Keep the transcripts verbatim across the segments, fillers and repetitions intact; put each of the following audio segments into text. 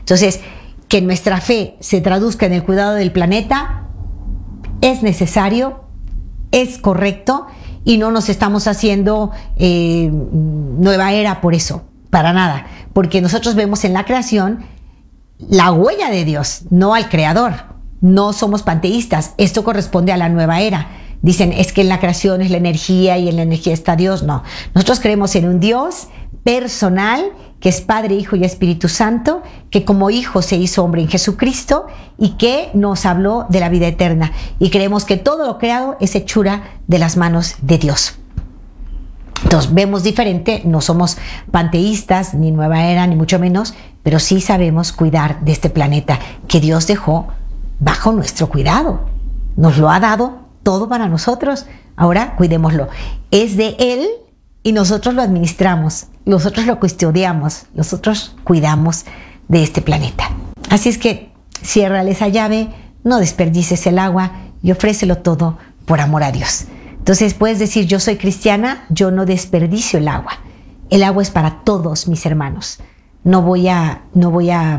Entonces, que nuestra fe se traduzca en el cuidado del planeta es necesario, es correcto, y no nos estamos haciendo eh, nueva era por eso, para nada, porque nosotros vemos en la creación la huella de Dios, no al creador. No somos panteístas, esto corresponde a la nueva era. Dicen, es que en la creación es la energía y en la energía está Dios. No, nosotros creemos en un Dios personal, que es Padre, Hijo y Espíritu Santo, que como Hijo se hizo hombre en Jesucristo y que nos habló de la vida eterna. Y creemos que todo lo creado es hechura de las manos de Dios. Entonces vemos diferente, no somos panteístas, ni nueva era, ni mucho menos, pero sí sabemos cuidar de este planeta que Dios dejó bajo nuestro cuidado. Nos lo ha dado todo para nosotros. Ahora cuidémoslo. Es de Él y nosotros lo administramos, nosotros lo custodiamos, nosotros cuidamos de este planeta. Así es que ciérrale esa llave, no desperdicies el agua y ofrécelo todo por amor a Dios. Entonces puedes decir, yo soy cristiana, yo no desperdicio el agua. El agua es para todos mis hermanos. No voy a, no voy a,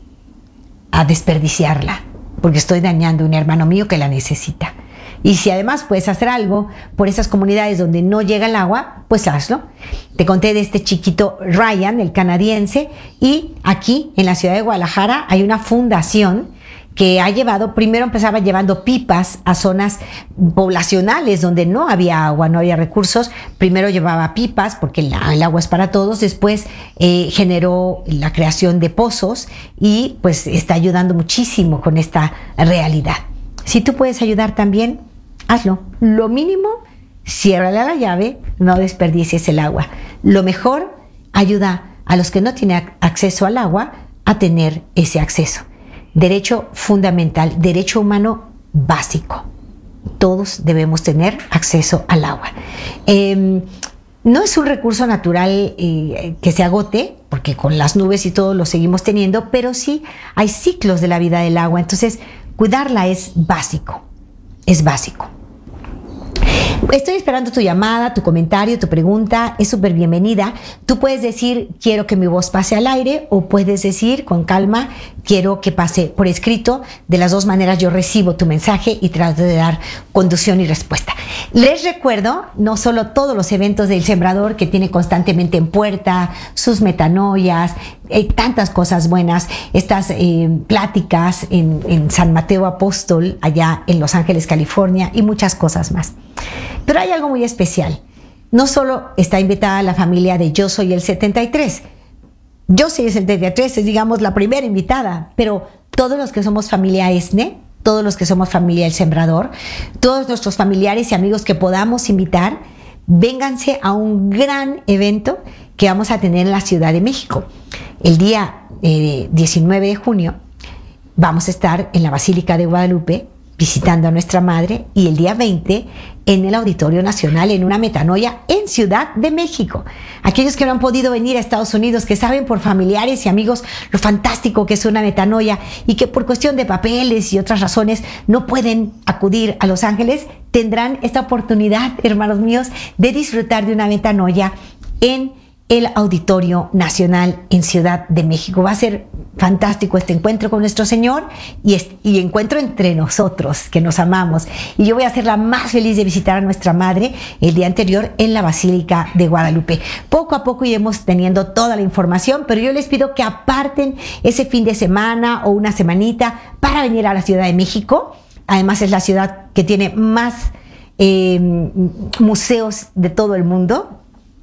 a desperdiciarla, porque estoy dañando a un hermano mío que la necesita. Y si además puedes hacer algo por esas comunidades donde no llega el agua, pues hazlo. Te conté de este chiquito Ryan, el canadiense, y aquí en la ciudad de Guadalajara hay una fundación que ha llevado, primero empezaba llevando pipas a zonas poblacionales donde no había agua, no había recursos. Primero llevaba pipas porque el, el agua es para todos. Después eh, generó la creación de pozos y pues está ayudando muchísimo con esta realidad. Si tú puedes ayudar también, hazlo. Lo mínimo, ciérrale a la llave, no desperdicies el agua. Lo mejor, ayuda a los que no tienen acceso al agua a tener ese acceso. Derecho fundamental, derecho humano básico. Todos debemos tener acceso al agua. Eh, no es un recurso natural eh, que se agote, porque con las nubes y todo lo seguimos teniendo, pero sí hay ciclos de la vida del agua. Entonces, cuidarla es básico, es básico. Estoy esperando tu llamada, tu comentario, tu pregunta, es súper bienvenida. Tú puedes decir, quiero que mi voz pase al aire, o puedes decir con calma, quiero que pase por escrito. De las dos maneras yo recibo tu mensaje y trato de dar conducción y respuesta. Les recuerdo, no solo todos los eventos del Sembrador que tiene constantemente en puerta, sus metanoias, eh, tantas cosas buenas, estas eh, pláticas en, en San Mateo Apóstol, allá en Los Ángeles, California, y muchas cosas más. Pero hay algo muy especial. No solo está invitada la familia de Yo Soy el setenta y tres. Yo Soy el setenta y tres es, digamos, la primera invitada, pero todos los que somos familia ESNE, todos los que somos familia El Sembrador, todos nuestros familiares y amigos que podamos invitar, vénganse a un gran evento que vamos a tener en la Ciudad de México. El día eh, diecinueve de junio vamos a estar en la Basílica de Guadalupe visitando a nuestra madre, y el día veinte en el Auditorio Nacional en una metanoia en Ciudad de México. Aquellos que no han podido venir a Estados Unidos, que saben por familiares y amigos lo fantástico que es una metanoia y que por cuestión de papeles y otras razones no pueden acudir a Los Ángeles, tendrán esta oportunidad, hermanos míos, de disfrutar de una metanoia en el Auditorio Nacional en Ciudad de México. Va a ser fantástico este encuentro con nuestro Señor y, este, y encuentro entre nosotros que nos amamos. Y yo voy a ser la más feliz de visitar a nuestra madre el día anterior en la Basílica de Guadalupe. Poco a poco iremos teniendo toda la información, pero yo les pido que aparten ese fin de semana o una semanita para venir a la Ciudad de México. Además es la ciudad que tiene más eh, museos de todo el mundo.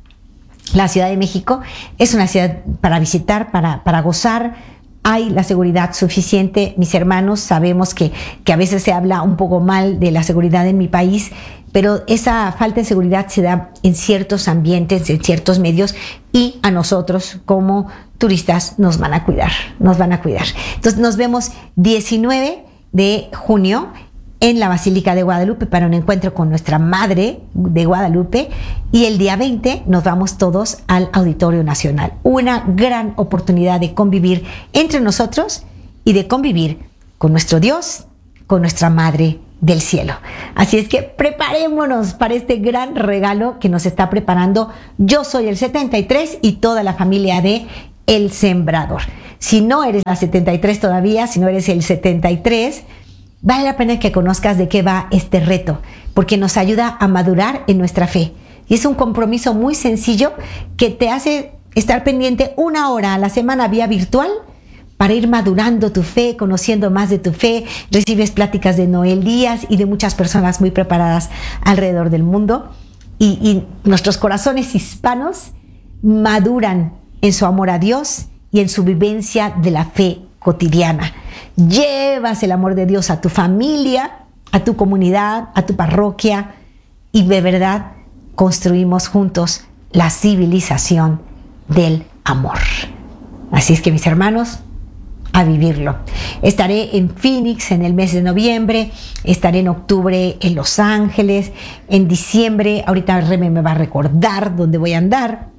La Ciudad de México es una ciudad para visitar, para, para gozar. Hay la seguridad suficiente. Mis hermanos, sabemos que, que a veces se habla un poco mal de la seguridad en mi país, pero esa falta de seguridad se da en ciertos ambientes, en ciertos medios, y a nosotros como turistas nos van a cuidar, nos van a cuidar. Entonces nos vemos diecinueve de junio en la Basílica de Guadalupe para un encuentro con nuestra Madre de Guadalupe, y el día veinte nos vamos todos al Auditorio Nacional. Una gran oportunidad de convivir entre nosotros y de convivir con nuestro Dios, con nuestra Madre del Cielo. Así es que preparémonos para este gran regalo que nos está preparando Yo Soy el setenta y tres y toda la familia de El Sembrador. Si no eres la setenta y tres todavía, si no eres el setenta y tres, vale la pena que conozcas de qué va este reto, porque nos ayuda a madurar en nuestra fe. Y es un compromiso muy sencillo que te hace estar pendiente una hora a la semana vía virtual para ir madurando tu fe, conociendo más de tu fe. Recibes pláticas de Noel Díaz y de muchas personas muy preparadas alrededor del mundo. Y, y nuestros corazones hispanos maduran en su amor a Dios y en su vivencia de la fe cotidiana. Llevas el amor de Dios a tu familia, a tu comunidad, a tu parroquia, y de verdad construimos juntos la civilización del amor. Así es que, mis hermanos, a vivirlo. Estaré en Phoenix en el mes de noviembre, estaré en octubre en Los Ángeles, en diciembre, ahorita Reme me va a recordar dónde voy a andar,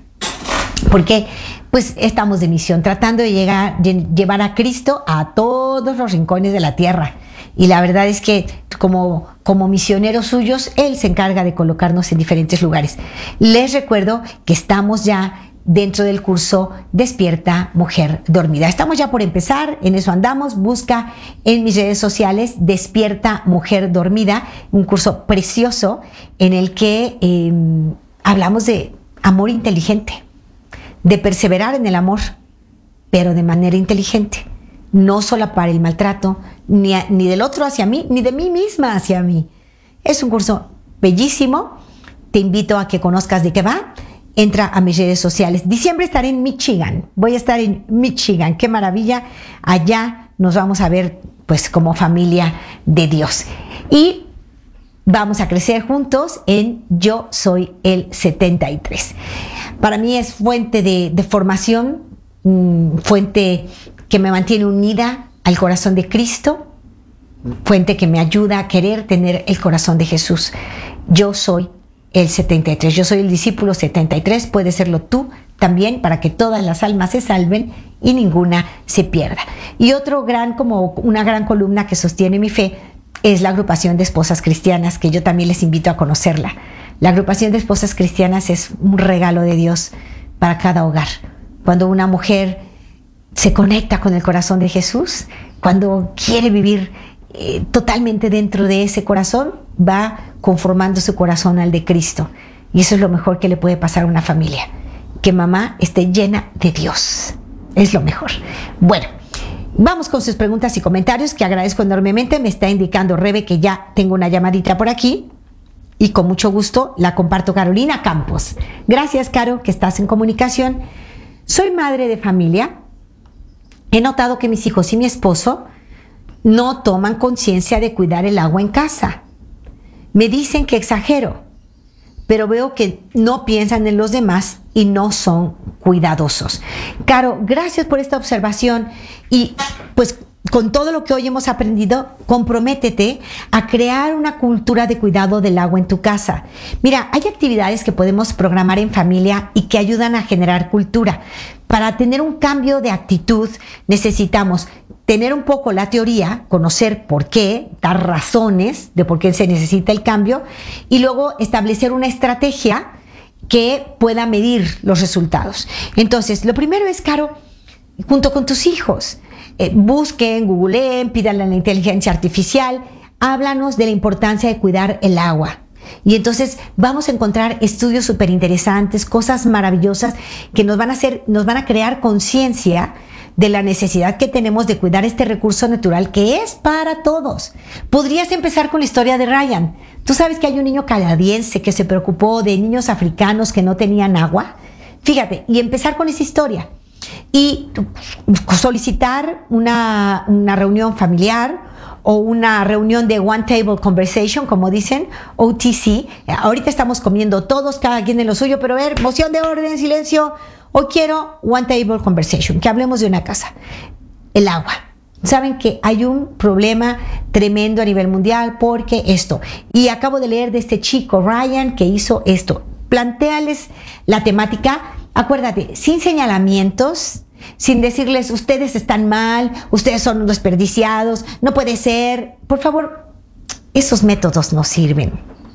porque pues estamos de misión, tratando de llegar, de llevar a Cristo a todos los rincones de la tierra. Y la verdad es que como, como misioneros suyos, Él se encarga de colocarnos en diferentes lugares. Les recuerdo que estamos ya dentro del curso Despierta Mujer Dormida. Estamos ya por empezar, en eso andamos. Busca en mis redes sociales Despierta Mujer Dormida, un curso precioso en el que eh, hablamos de amor inteligente, de perseverar en el amor, pero de manera inteligente. No solapar el maltrato, ni, a, ni del otro hacia mí, ni de mí misma hacia mí. Es un curso bellísimo. Te invito a que conozcas de qué va. Entra a mis redes sociales. Diciembre estaré en Michigan. Voy a estar en Michigan. ¡Qué maravilla! Allá nos vamos a ver pues como familia de Dios. Y vamos a crecer juntos en Yo Soy el setenta y tres. Para mí es fuente de, de formación, mmm, fuente que me mantiene unida al corazón de Cristo, fuente que me ayuda a querer tener el corazón de Jesús. Yo soy el setenta y tres, yo soy el discípulo setenta y tres, puedes serlo tú también, para que todas las almas se salven y ninguna se pierda. Y otro gran, como una gran columna que sostiene mi fe, es la agrupación de esposas cristianas, que yo también les invito a conocerla. La agrupación de esposas cristianas es un regalo de Dios para cada hogar. Cuando una mujer se conecta con el corazón de Jesús, cuando quiere vivir eh, totalmente dentro de ese corazón, va conformando su corazón al de Cristo. Y eso es lo mejor que le puede pasar a una familia, que mamá esté llena de Dios. Es lo mejor. Bueno, vamos con sus preguntas y comentarios, que agradezco enormemente. Me está indicando Rebe que ya tengo una llamadita por aquí, y con mucho gusto la comparto. Carolina Campos. Gracias, Caro, que estás en comunicación. Soy madre de familia. He notado que mis hijos y mi esposo no toman conciencia de cuidar el agua en casa. Me dicen que exagero, pero veo que no piensan en los demás y no son cuidadosos. Caro, gracias por esta observación, y pues con todo lo que hoy hemos aprendido, comprométete a crear una cultura de cuidado del agua en tu casa. Mira, hay actividades que podemos programar en familia y que ayudan a generar cultura. Para tener un cambio de actitud necesitamos tener un poco la teoría, conocer por qué, dar razones de por qué se necesita el cambio, y luego establecer una estrategia que pueda medir los resultados. Entonces, lo primero es, Caro, junto con tus hijos, eh, busquen, googleen, pídanle a la inteligencia artificial, háblanos de la importancia de cuidar el agua. Y entonces vamos a encontrar estudios súper interesantes, cosas maravillosas que nos van a hacer, nos van a crear conciencia de la necesidad que tenemos de cuidar este recurso natural que es para todos. Podrías empezar con la historia de Ryan. Tú sabes que hay un niño canadiense que se preocupó de niños africanos que no tenían agua. Fíjate, y empezar con esa historia. Y solicitar una, una reunión familiar, o una reunión de One Table Conversation, como dicen, O T C. Ahorita estamos comiendo todos, cada quien en lo suyo, pero a ver, moción de orden, silencio. Hoy quiero One Table Conversation, que hablemos de una casa, el agua. Saben que hay un problema tremendo a nivel mundial porque esto. Y acabo de leer de este chico, Ryan, que hizo esto. Plantéales la temática, acuérdate, sin señalamientos, sin decirles ustedes están mal, ustedes son unos desperdiciados, no puede ser. Por favor, esos métodos no sirven.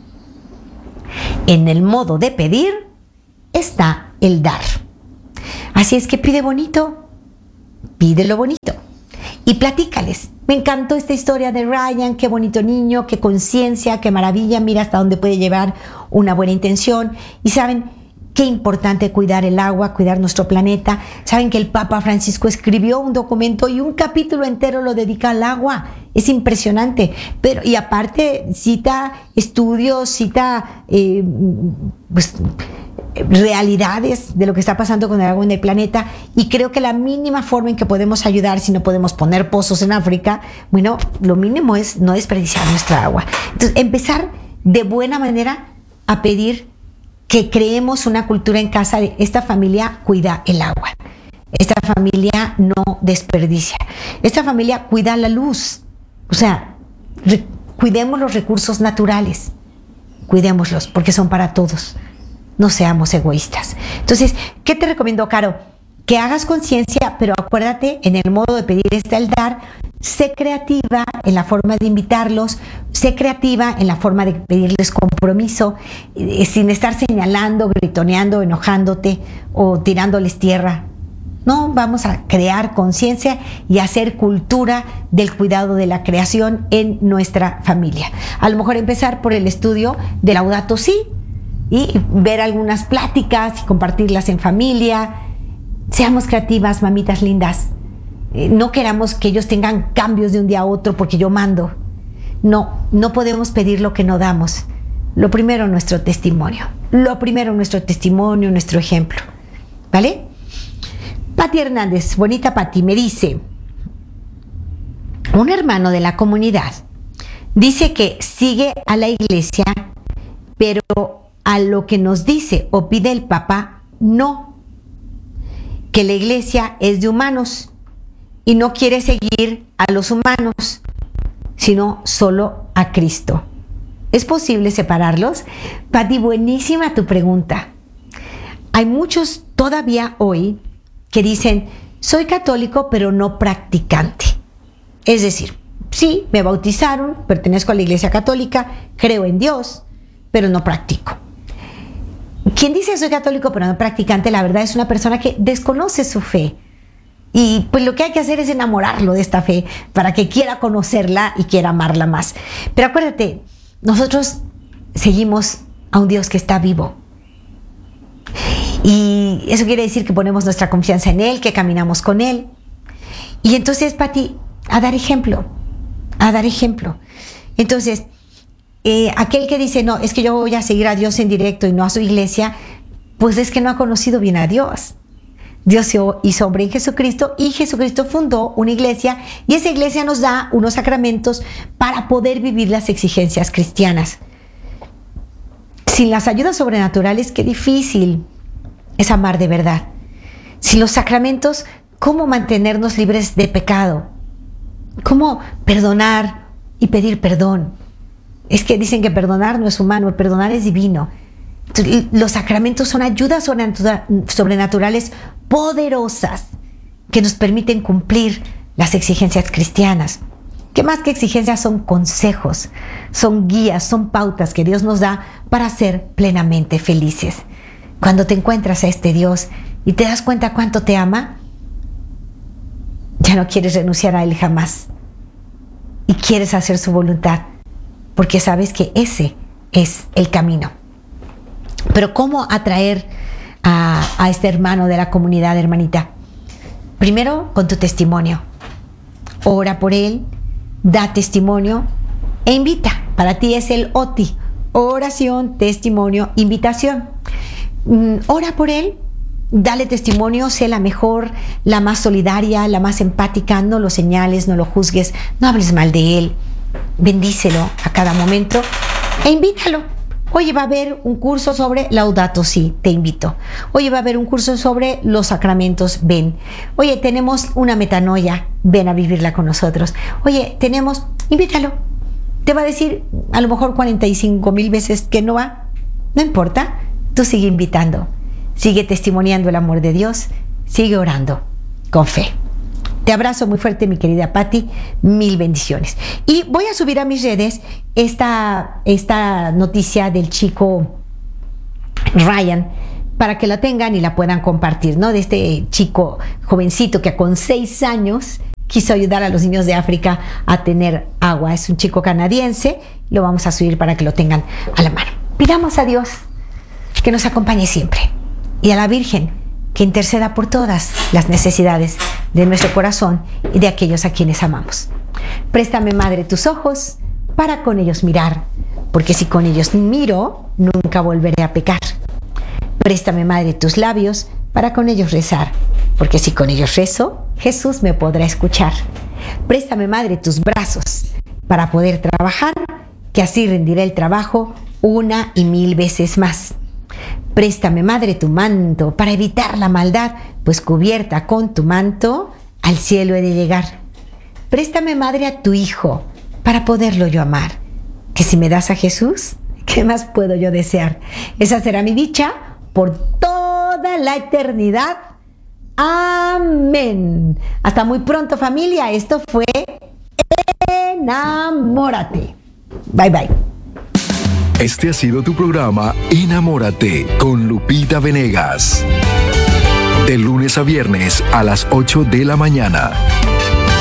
En el modo de pedir está el dar. Así es que pide bonito, pide lo bonito y platícales. Me encantó esta historia de Ryan, qué bonito niño, qué conciencia, qué maravilla, mira hasta dónde puede llevar una buena intención. Y saben qué importante cuidar el agua, cuidar nuestro planeta. Saben que el Papa Francisco escribió un documento y un capítulo entero lo dedica al agua. Es impresionante. Pero, y aparte cita estudios, cita eh, pues, realidades de lo que está pasando con el agua en el planeta, y creo que la mínima forma en que podemos ayudar, si no podemos poner pozos en África, bueno, lo mínimo es no desperdiciar nuestra agua. Entonces, empezar de buena manera a pedir que creemos una cultura en casa de esta familia cuida el agua, esta familia no desperdicia, esta familia cuida la luz, o sea, cuidemos los recursos naturales, cuidémoslos porque son para todos. No seamos egoístas. Entonces, ¿qué te recomiendo, Caro? Que hagas conciencia, pero acuérdate, en el modo de pedir está el dar. Sé creativa en la forma de invitarlos, sé creativa en la forma de pedirles compromiso, eh, sin estar señalando, gritoneando, enojándote o tirándoles tierra. No, vamos a crear conciencia y hacer cultura del cuidado de la creación en nuestra familia. A lo mejor empezar por el estudio de Laudato Si, y ver algunas pláticas y compartirlas en familia. Seamos creativas, mamitas lindas. Eh, no queramos que ellos tengan cambios de un día a otro porque yo mando. No, no podemos pedir lo que no damos. Lo primero, nuestro testimonio. Lo primero, nuestro testimonio, nuestro ejemplo. ¿Vale? Pati Hernández, bonita Pati, me dice: un hermano de la comunidad dice que sigue a la iglesia, pero a lo que nos dice o pide el Papa, no. Que la iglesia es de humanos y no quiere seguir a los humanos, sino solo a Cristo. ¿Es posible separarlos? Pati, buenísima tu pregunta. Hay muchos todavía hoy que dicen, soy católico pero no practicante. Es decir, sí, me bautizaron, pertenezco a la iglesia católica, creo en Dios, pero no practico. Quien dice soy católico pero no practicante, la verdad es una persona que desconoce su fe. Y pues lo que hay que hacer es enamorarlo de esta fe para que quiera conocerla y quiera amarla más. Pero acuérdate, nosotros seguimos a un Dios que está vivo. Y eso quiere decir que ponemos nuestra confianza en Él, que caminamos con Él. Y entonces, Pati, a dar ejemplo, a dar ejemplo. Entonces, Eh, aquel que dice, no, es que yo voy a seguir a Dios en directo y no a su iglesia, pues es que no ha conocido bien a Dios. Dios se hizo hombre en Jesucristo y Jesucristo fundó una iglesia, y esa iglesia nos da unos sacramentos para poder vivir las exigencias cristianas. Sin las ayudas sobrenaturales, qué difícil es amar de verdad. Sin los sacramentos, ¿cómo mantenernos libres de pecado? ¿Cómo perdonar y pedir perdón? Es que dicen que perdonar no es humano, perdonar es divino. Los sacramentos son ayudas sobrenaturales poderosas que nos permiten cumplir las exigencias cristianas. ¿Qué más que exigencias? Son consejos, son guías, son pautas que Dios nos da para ser plenamente felices. Cuando te encuentras a este Dios y te das cuenta cuánto te ama, ya no quieres renunciar a Él jamás y quieres hacer su voluntad, porque sabes que ese es el camino. Pero ¿cómo atraer a, a este hermano de la comunidad, hermanita? Primero, con tu testimonio. Ora por él, da testimonio e invita. Para ti es el O T I, oración, testimonio, invitación. Mm, ora por él, dale testimonio, sé la mejor, la más solidaria, la más empática, no lo señales, no lo juzgues, no hables mal de él. Bendícelo a cada momento e invítalo. Oye, va a haber un curso sobre Laudato Si, te invito. Oye, va a haber un curso sobre los sacramentos, ven. Oye, tenemos una metanoia, ven a vivirla con nosotros. Oye, tenemos, invítalo. Te va a decir a lo mejor cuarenta y cinco mil veces que no va. No importa, tú sigue invitando. Sigue testimoniando el amor de Dios. Sigue orando con fe. Te abrazo muy fuerte, mi querida Pati. Mil bendiciones. Y voy a subir a mis redes esta, esta noticia del chico Ryan, para que la tengan y la puedan compartir, ¿no? De este chico jovencito que con seis años quiso ayudar a los niños de África a tener agua. Es un chico canadiense, lo vamos a subir para que lo tengan a la mano. Pidamos a Dios que nos acompañe siempre y a la Virgen que interceda por todas las necesidades de nuestro corazón y de aquellos a quienes amamos. Préstame, Madre, tus ojos para con ellos mirar, porque si con ellos miro, nunca volveré a pecar. Préstame, Madre, tus labios para con ellos rezar, porque si con ellos rezo, Jesús me podrá escuchar. Préstame, Madre, tus brazos para poder trabajar, que así rendiré el trabajo una y mil veces más. Préstame, Madre, tu manto para evitar la maldad, pues cubierta con tu manto al cielo he de llegar. Préstame, Madre, a tu Hijo para poderlo yo amar, que si me das a Jesús, ¿qué más puedo yo desear? Esa será mi dicha por toda la eternidad. Amén. Hasta muy pronto, familia. Esto fue Enamórate. Bye, bye. Este ha sido tu programa Enamórate con Lupita Venegas. De lunes a viernes a las ocho de la mañana.